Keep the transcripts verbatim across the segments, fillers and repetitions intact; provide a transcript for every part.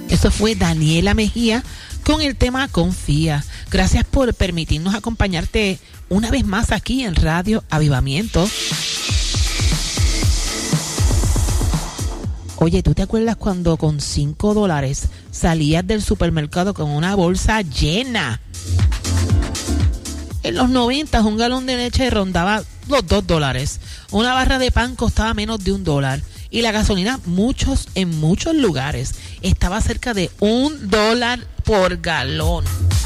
Eso fue Daniela Mejía con el tema Confía. Gracias por permitirnos acompañarte una vez más aquí en Radio Avivamiento. Oye, ¿tú te acuerdas cuando con cinco dólares salías del supermercado con una bolsa llena? En los noventa un galón de leche rondaba los dos dólares. Una barra de pan costaba menos de un dólar. Y la gasolina, muchos, en muchos lugares, estaba cerca de un dólar por galón.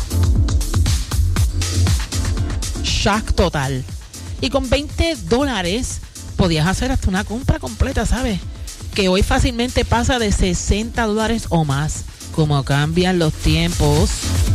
Shock total. Y con veinte dólares podías hacer hasta una compra completa, ¿sabes? Que hoy fácilmente pasa de sesenta dólares o más. Como cambian los tiempos.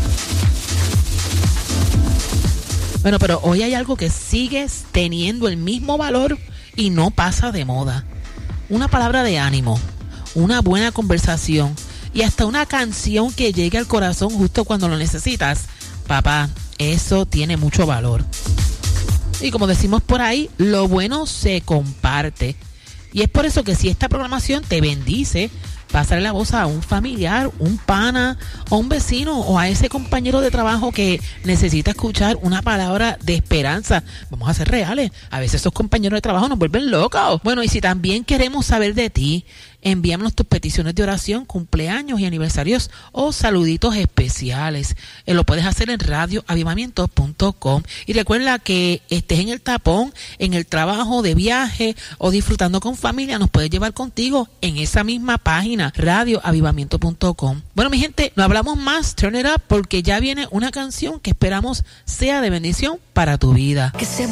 Bueno, pero hoy hay algo que sigue teniendo el mismo valor y no pasa de moda. Una palabra de ánimo, una buena conversación y hasta una canción que llegue al corazón justo cuando lo necesitas. Papá, eso tiene mucho valor. Y como decimos por ahí, lo bueno se comparte. Y es por eso que si esta programación te bendice, pásale la voz a un familiar, un pana, o un vecino, o a ese compañero de trabajo que necesita escuchar una palabra de esperanza. Vamos a ser reales. A veces esos compañeros de trabajo nos vuelven locos. Bueno, y si también queremos saber de ti, envíanos tus peticiones de oración, cumpleaños y aniversarios o saluditos especiales. Eh, lo puedes hacer en radio avivamiento punto com. Y recuerda que estés en el tapón, en el trabajo, de viaje o disfrutando con familia, nos puedes llevar contigo en esa misma página, radio avivamiento punto com. Bueno, mi gente, no hablamos más. Turn it up, porque ya viene una canción que esperamos sea de bendición para tu vida. Que se